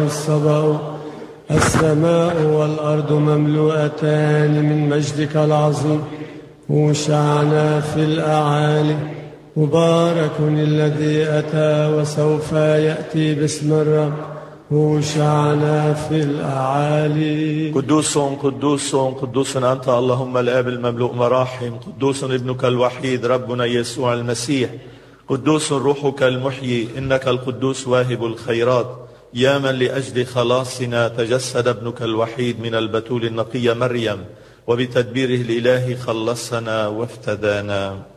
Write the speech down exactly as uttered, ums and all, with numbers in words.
السبع السماء والأرض مملوءتان من مجدك العظيم. وشعنا في الأعالي، مبارك الذي أتى وسوف يأتي باسم الرب. وشعنا في الأعالي. قدوس قدوس قدوس أنت اللهم الآب المملوء مراحم، قدوس ابنك الوحيد ربنا يسوع المسيح، قدوس روحك المحيي، إنك القدوس واهب الخيرات، يا من لأجل خلاصنا تجسد ابنك الوحيد من البتول النقية مريم، وبتدبيره الإلهي خلصنا وافتدانا.